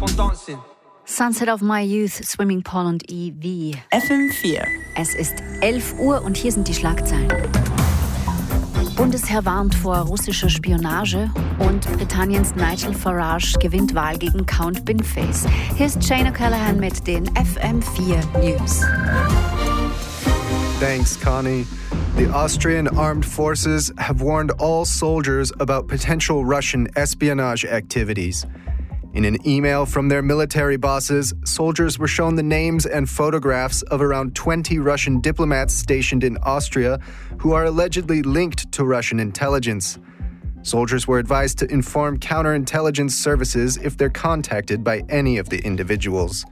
on dancing. Sunset of My Youth, Swimming Pool und EV. FM4. Es ist 11 Uhr und hier sind die Schlagzeilen. Bundesheer warnt vor russischer Spionage und Britanniens Nigel Farage gewinnt Wahl gegen Count Binface. Hier ist Shane O'Callaghan mit den FM4 News. Thanks, Connie. The Austrian armed forces have warned all soldiers about potential Russian espionage activities. In an email from their military bosses, soldiers were shown the names and photographs of around 20 Russian diplomats stationed in Austria who are allegedly linked to Russian intelligence. Soldiers were advised to inform counterintelligence services if they're contacted by any of the individuals.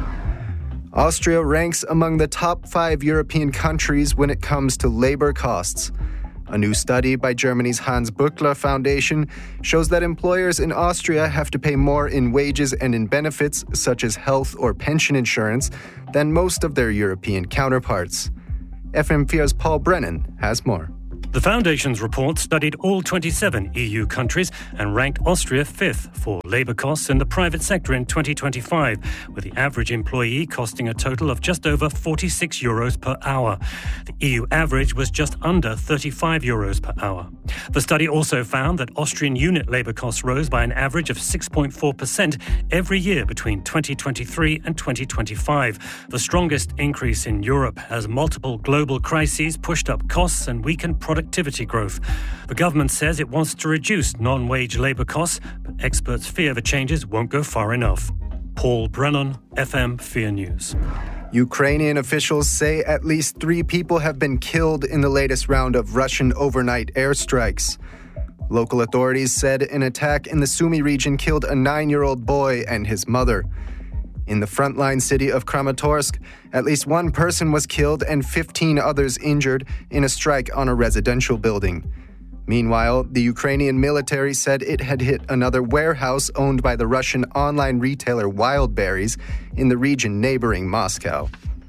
Austria ranks among the top 5 European countries when it comes to labor costs. A new study by Germany's Hans Böckler Foundation shows that employers in Austria have to pay more in wages and in benefits, such as health or pension insurance, than most of their European counterparts. FM4's Paul Brennan has more. The Foundation's report studied all 27 EU countries and ranked Austria 5th for labour costs in the private sector in 2025, with the average employee costing a total of just over €46 per hour. The EU average was just under €35 per hour. The study also found that Austrian unit labour costs rose by an average of 6.4% every year between 2023 and 2025, the strongest increase in Europe as multiple global crises pushed up costs and weakened productivity growth. The government says it wants to reduce non-wage labour costs, but experts fear the changes won't go far enough. Paul Brennan, FM4 News. Ukrainian officials say at least 3 people have been killed in the latest round of Russian overnight airstrikes. Local authorities said an attack in the Sumy region killed a 9-year-old boy and his mother. In the frontline city of Kramatorsk, at least 1 person was killed and 15 others injured in a strike on a residential building. Meanwhile, the Ukrainian military said it had hit another warehouse owned by the Russian online retailer Wildberries in the region neighboring Moscow.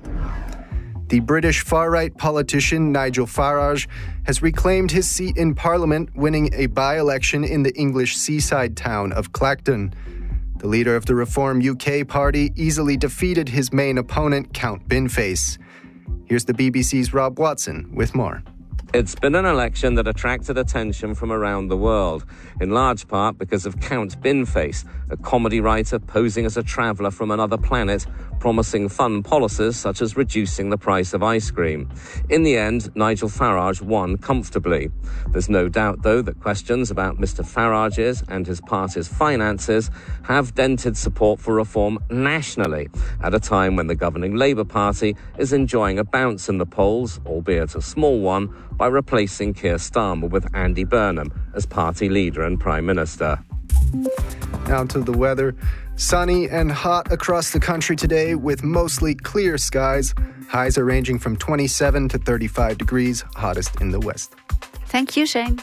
The British far-right politician Nigel Farage has reclaimed his seat in Parliament, winning a by-election in the English seaside town of Clacton. The leader of the Reform UK party easily defeated his main opponent, Count Binface. Here's the BBC's Rob Watson with more. It's been an election that attracted attention from around the world, in large part because of Count Binface, a comedy writer posing as a traveller from another planet, promising fun policies such as reducing the price of ice cream. In the end, Nigel Farage won comfortably. There's no doubt, though, that questions about Mr Farage's and his party's finances have dented support for reform nationally, at a time when the governing Labour Party is enjoying a bounce in the polls, albeit a small one, by replacing Keir Starmer with Andy Burnham as party leader and Prime Minister. Now to the weather. Sunny and hot across the country today with mostly clear skies. Highs are ranging from 27 to 35 degrees, hottest in the west. Thank you, Shane.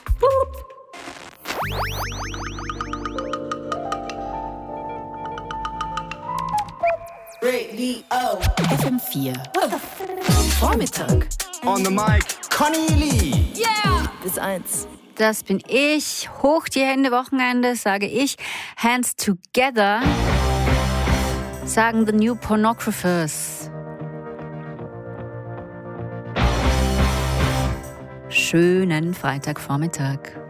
Radio FM4. Vormittag. On the mic, Conny Lee. Yeah! Bis 1. Das bin ich. Hoch die Hände, Wochenende, sage ich. Hands together, sagen The New Pornographers. Schönen Freitagvormittag.